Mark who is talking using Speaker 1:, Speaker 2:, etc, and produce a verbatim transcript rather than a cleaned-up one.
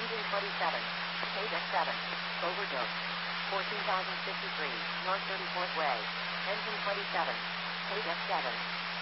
Speaker 1: Engine twenty-seven. Page X seven. Overdose. fourteen thousand fifty-three. North thirty-fourth Way. Engine twenty-seven. Page X seven.